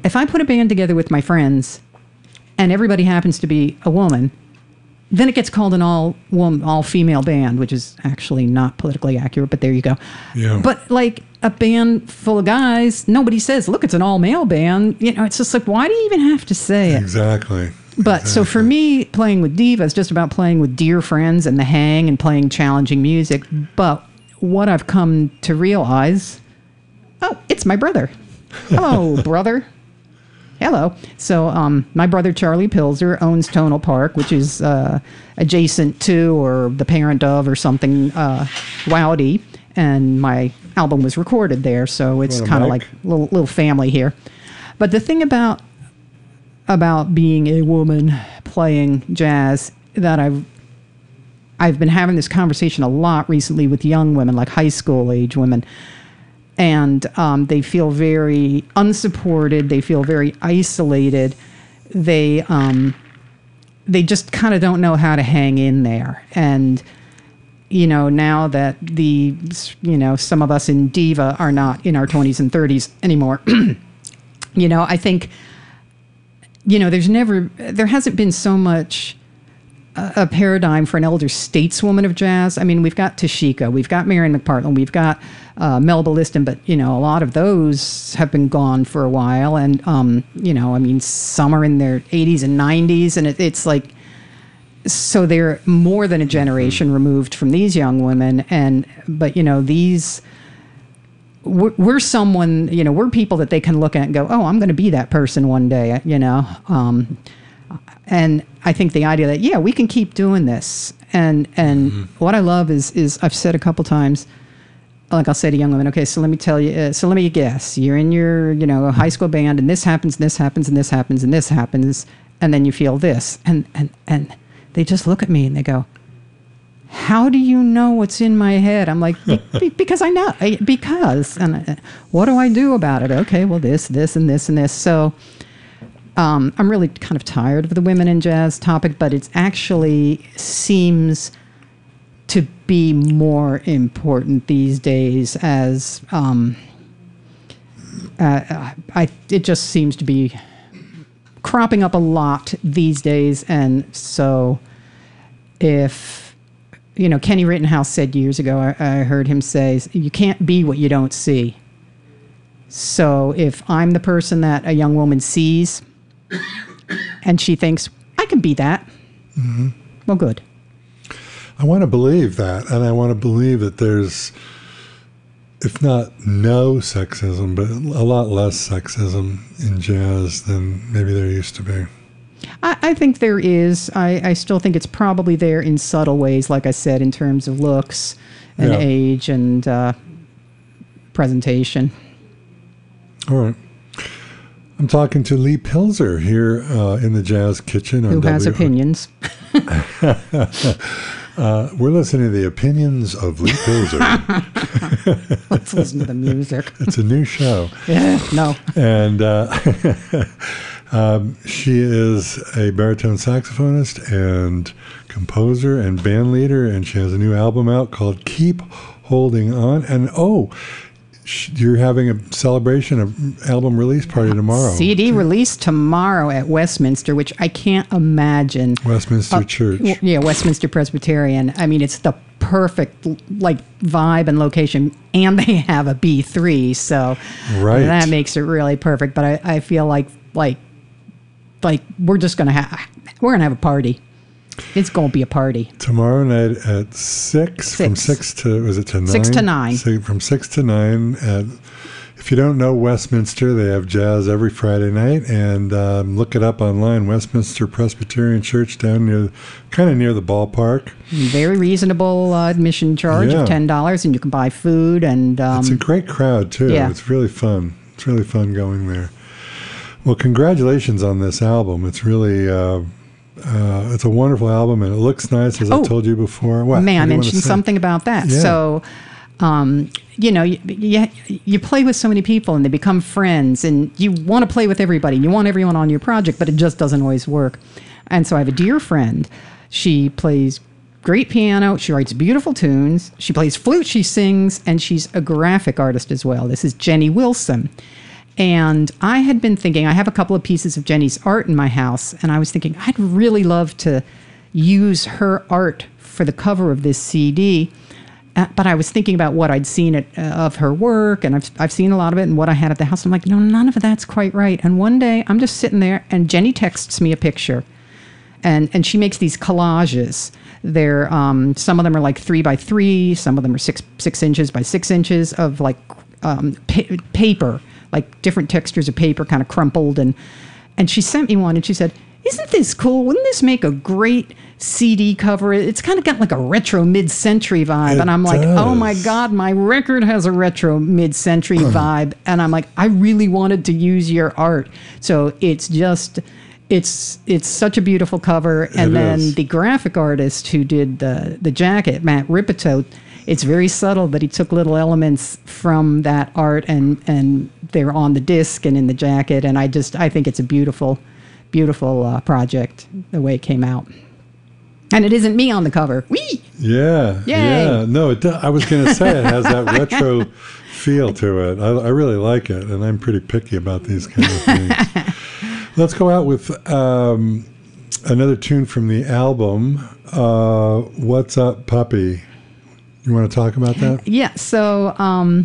if I put a band together with my friends and everybody happens to be a woman, then it gets called an all-female band, which is actually not politically accurate, but there you go. Yeah. But like a band full of guys, nobody says, look, it's an all-male band. You know, it's just like, why do you even have to say it? Exactly. But so for me, playing with Diva is just about playing with dear friends and the hang and playing challenging music. But what I've come to realize, oh, it's my brother. Hello, brother. Hello. So my brother, Charlie Pilzer, owns Tonal Park, which is adjacent to or the parent of or something, Wowdy. And my album was recorded there, so it's kind of like a little family here. But the thing about being a woman playing jazz that I've been having this conversation a lot recently with young women, like high school age women, and they feel very unsupported. They feel very isolated. They just kind of don't know how to hang in there. And you know, now that some of us in Diva are not in our 20s and 30s anymore, you know, I think, you know, there hasn't been so much a paradigm for an elder stateswoman of jazz. I mean, we've got Tashika, we've got Marion McPartland, we've got Melba Liston, but, you know, a lot of those have been gone for a while. And, you know, I mean, some are in their 80s and 90s, and it's like, so they're more than a generation removed from these young women. But, you know, we're someone, you know, we're people that they can look at and go, oh, I'm going to be that person one day, you know. And I think the idea that, yeah, we can keep doing this. And what I love is I've said a couple times, like I'll say to young women, okay, so let me tell you, so let me guess. You're in your, you know, high school band, and this happens, and this happens, and this happens, and this happens, and then you feel this. And they just look at me and they go, how do you know what's in my head? I'm like, because I know. Because. And what do I do about it? Okay, well, this, and this, and this. So I'm really kind of tired of the women in jazz topic, but it actually seems to be more important these days as it just seems to be cropping up a lot these days. And so if, you know, Kenny Rittenhouse said years ago, I heard him say, you can't be what you don't see. So if I'm the person that a young woman sees and she thinks, I can be that, well, good. I want to believe that, and I want to believe that there's, if not no sexism, but a lot less sexism in jazz than maybe there used to be. I think there is. I still think it's probably there in subtle ways, like I said, in terms of looks and age and presentation. All right. I'm talking to Lee Pilzer here in the Jazz Kitchen. Who has opinions. We're listening to the opinions of Lee Pilzer. Let's listen to the music. It's a new show. Yeah, no. And she is a baritone saxophonist and composer and band leader, and she has a new album out called Keep Holding On. And you're having a celebration, an album release party tomorrow. CD release tomorrow at Westminster, which I can't imagine. Westminster Church. Yeah, Westminster Presbyterian. I mean, it's the perfect like vibe and location, and they have a B3, so that makes it really perfect. But I feel like we're gonna have a party. It's going to be a party. Tomorrow night at 6. From 6 to, was it to 9? 6 to 9. From 6 to 9. If you don't know Westminster, they have jazz every Friday night. And look it up online, Westminster Presbyterian Church down near the ballpark. Very reasonable admission charge of $10, and you can buy food. And it's a great crowd, too. Yeah. It's really fun. It's really fun going there. Well, congratulations on this album. It's really... it's a wonderful album, and it looks nice, as I told you before. What? May I mention something about that? Yeah. So, you know, you play with so many people, and they become friends, and you want to play with everybody. You want everyone on your project, but it just doesn't always work. And so I have a dear friend. She plays great piano. She writes beautiful tunes. She plays flute. She sings, and she's a graphic artist as well. This is Jenny Wilson. And I had been thinking, I have a couple of pieces of Jenny's art in my house, and I was thinking, I'd really love to use her art for the cover of this CD. But I was thinking about what I'd seen of her work, and I've seen a lot of it, and what I had at the house. I'm like, no, none of that's quite right. And one day, I'm just sitting there, and Jenny texts me a picture, and she makes these collages. They're some of them are like 3 by 3, some of them are 6 inches by 6 inches of like paper, like different textures of paper, kind of crumpled. And she sent me one, and she said, "Isn't this cool? Wouldn't this make a great CD cover? It's kind of got like a retro mid-century vibe." And I'm like, oh my God, my record has a retro mid-century vibe. And I'm like, I really wanted to use your art. So it's such a beautiful cover. And then the graphic artist who did the jacket, Matt Ripito, it's very subtle, but he took little elements from that art and they're on the disc and in the jacket. And I think it's a beautiful project, the way it came out. And it isn't me on the cover. Whee! Yeah. Yay! Yeah. No, I was going to say it has that retro feel to it. I really like it, and I'm pretty picky about these kind of things. Let's go out with another tune from the album, What's Up, Puppy? You want to talk about that? Yeah. So,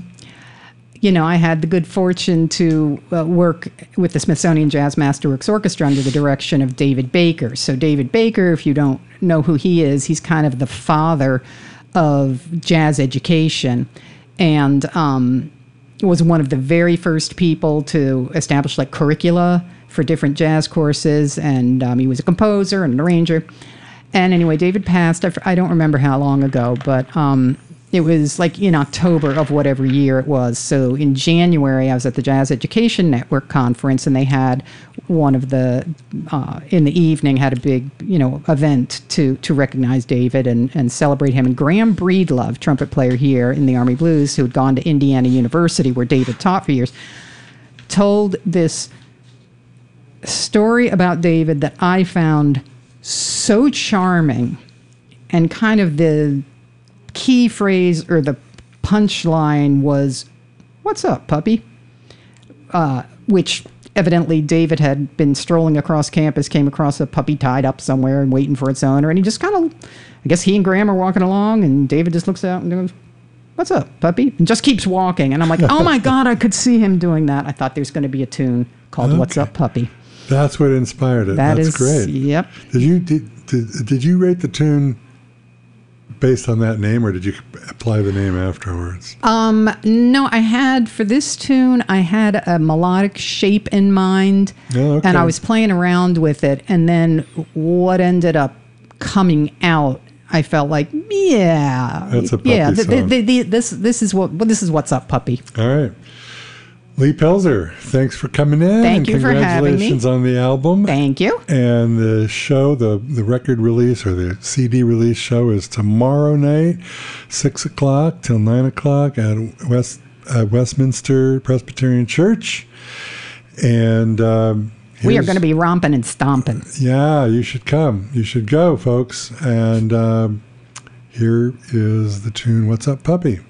I had the good fortune to work with the Smithsonian Jazz Masterworks Orchestra under the direction of David Baker. So David Baker, if you don't know who he is, he's kind of the father of jazz education, and was one of the very first people to establish like curricula for different jazz courses. And he was a composer and an arranger. And anyway, David passed. I don't remember how long ago, but it was like in October of whatever year it was. So in January, I was at the Jazz Education Network conference, and they had one of the, in the evening, had a big, event to recognize David and celebrate him. And Graham Breedlove, trumpet player here in the Army Blues, who had gone to Indiana University, where David taught for years, told this story about David that I found so charming, and kind of the key phrase or the punchline was, "What's up, puppy?" Which evidently David had been strolling across campus, came across a puppy tied up somewhere and waiting for its owner, and he just kind of, I guess he and Graham are walking along, and David just looks out and goes, "What's up, puppy?" and just keeps walking. And I'm like, oh my God, I could see him doing that. I thought there's going to be a tune called "What's Up, Puppy." That's what inspired it. That's great. Yep. Did you rate the tune based on that name, or did you apply the name afterwards? No, I had, for this tune, I had a melodic shape in mind, and I was playing around with it, and then what ended up coming out, I felt like, that's a puppy song. This is What's Up, Puppy. All right. Lee Pelzer, thanks for coming in. Thank you for having me. Congratulations on the album. Thank you. And the show, the record release or the CD release show is tomorrow night, 6 o'clock till 9 o'clock at Westminster Presbyterian Church. And we are going to be romping and stomping. Yeah, you should come. You should go, folks. And here is the tune, What's Up, Puppy?